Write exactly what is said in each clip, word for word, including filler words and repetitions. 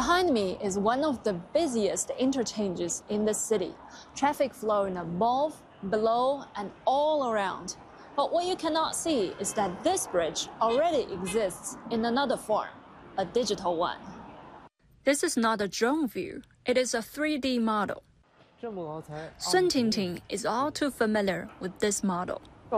Behind me is one of the busiest interchanges in the city. Traffic flowing above, below, and all around. But what you cannot see is that this bridge already exists in another form, a digital one. This is not a drone view, it is a three D model. Sun Tingting is all too familiar with this model.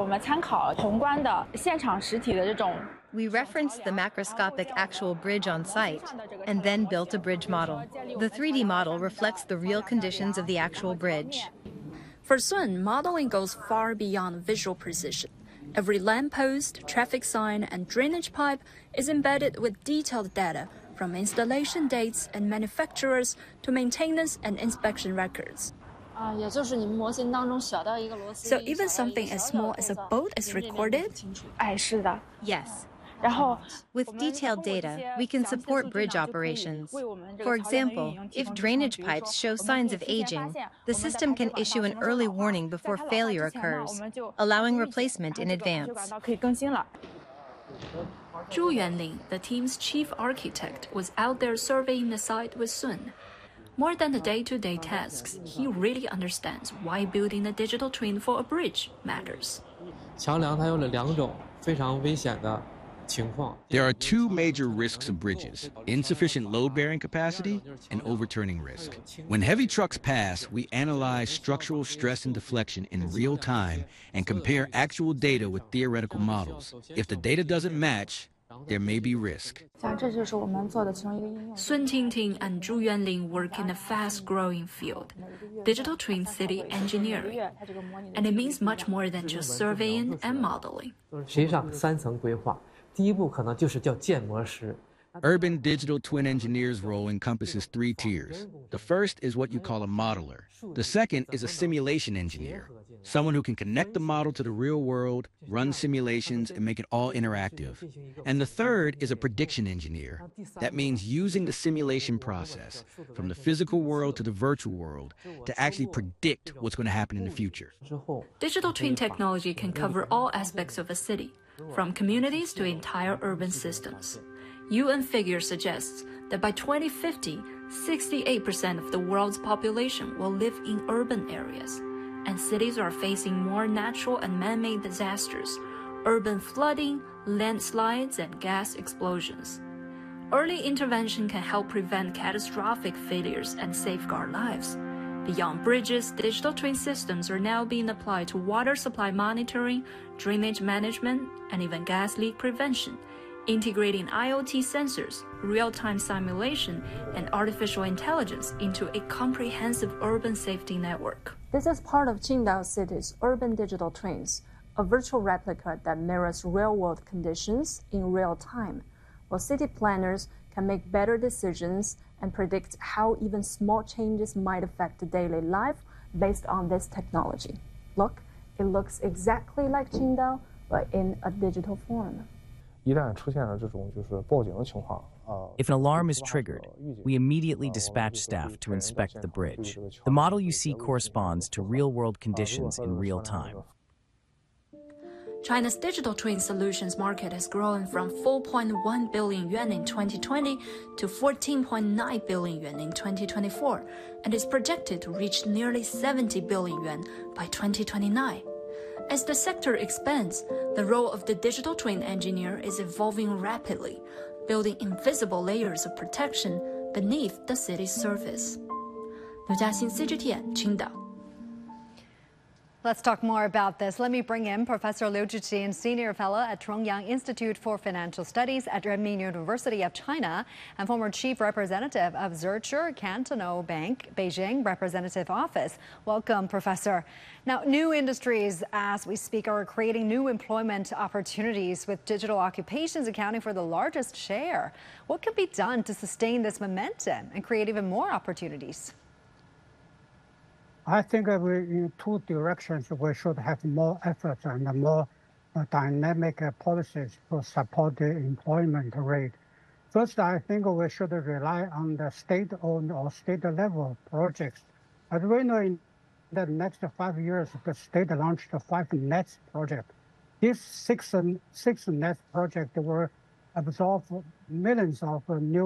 We referenced the macroscopic actual bridge on site and then built a bridge model. The three D model reflects the real conditions of the actual bridge. For Sun, modeling goes far beyond visual precision. Every lamppost, traffic sign, and drainage pipe is embedded with detailed data from installation dates and manufacturers to maintenance and inspection records. So even something as small as a boat is recorded? Yes. With detailed data, we can support bridge operations. For example, if drainage pipes show signs of aging, the system can issue an early warning before failure occurs, allowing replacement in advance. Zhu Yuanling, the team's chief architect, was out there surveying the site with Sun. More than the day-to-day tasks, he really understands why building a digital twin for a bridge matters. There are two major risks of bridges: insufficient load-bearing capacity and overturning risk. When heavy trucks pass, we analyze structural stress and deflection in real time and compare actual data with theoretical models. If the data doesn't match, there may be risk. Sun Tingting and Zhu Yuanling work in a fast-growing field, digital twin city engineering. And it means much more than just surveying and modeling. Urban digital twin engineer's role encompasses three tiers. The first is what you call a modeler. The second is a simulation engineer, someone who can connect the model to the real world, run simulations, and make it all interactive. And the third is a prediction engineer. That means using the simulation process, from the physical world to the virtual world, to actually predict what's going to happen in the future. Digital twin technology can cover all aspects of a city, from communities to entire urban systems. U N figure suggests that by twenty fifty, sixty-eight percent of the world's population will live in urban areas, and cities are facing more natural and man-made disasters, urban flooding, landslides, and gas explosions. Early intervention can help prevent catastrophic failures and safeguard lives. Beyond bridges, digital twin systems are now being applied to water supply monitoring, drainage management, and even gas leak prevention, integrating I O T sensors, real-time simulation, and artificial intelligence into a comprehensive urban safety network. This is part of Qingdao City's urban digital twins, a virtual replica that mirrors real-world conditions in real time, while city planners can make better decisions and predict how even small changes might affect daily life based on this technology. Look, it looks exactly like Qingdao, but in a digital form. If an alarm is triggered, we immediately dispatch staff to inspect the bridge. The model you see corresponds to real-world conditions in real time. China's digital twin solutions market has grown from four point one billion yuan in twenty twenty to fourteen point nine billion yuan in twenty twenty-four, and is projected to reach nearly seventy billion yuan by twenty twenty-nine. As the sector expands, the role of the digital twin engineer is evolving rapidly, building invisible layers of protection beneath the city's surface. 刘嘉欣 C G T N 青岛。 Let's talk more about this. Let me bring in Professor Liu Zhiqin, Senior Fellow at Chongyang Institute for Financial Studies at Renmin University of China and former Chief Representative of Zurcher Cantonal Bank, Beijing Representative Office. Welcome, Professor. Now, new industries, as we speak, are creating new employment opportunities with digital occupations accounting for the largest share. What can be done to sustain this momentum and create even more opportunities? I think we, in two directions, we should have more efforts and more uh, dynamic uh, policies to support the employment rate. First, I think we should rely on the state-owned or state-level projects. As we know, in the next five years, the state launched five NETS projects. These six, six NETS projects will absorb millions of new